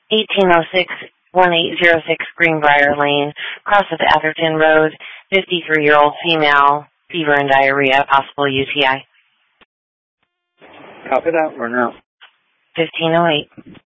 1806 1806 Greenbrier Lane, cross of Atherton Road, 53-year-old female, fever and diarrhea, possible UTI. Copy that. We're now. 1508.